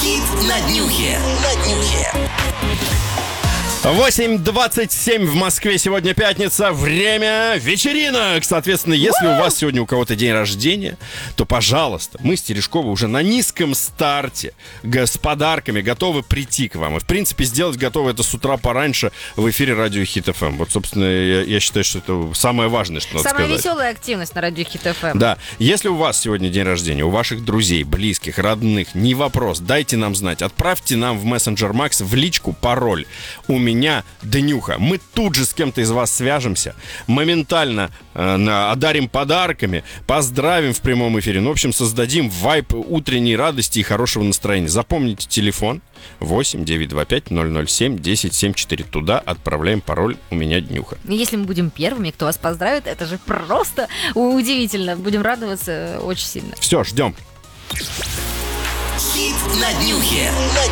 Хит на днюхе. 8:27 в Москве. Сегодня пятница. Время вечеринок. Соответственно, если у вас сегодня у кого-то день рождения, то, пожалуйста, мы с Терешковой уже на низком старте с подарками готовы прийти к вам. И, в принципе, сделать готовы это с утра пораньше в эфире радио Хит ФМ. Вот, собственно, я считаю, что это самое важное, что надо Самая сказать. веселая активность на радио Хит ФМ. Да, если у вас сегодня день рождения, у ваших друзей, близких, родных, не вопрос, дайте нам знать. Отправьте нам в мессенджер Макс в личку пароль. У меня днюха. Мы тут же с кем-то из вас свяжемся, моментально одарим подарками, поздравим в прямом эфире. Ну, в общем, создадим вайб утренней радости и хорошего настроения. Запомните телефон 8-925-007-1074. Туда отправляем пароль «У меня днюха». Если мы будем первыми, кто вас поздравит, это же просто удивительно. Будем радоваться очень сильно. Все, ждем. Хит на днюхе.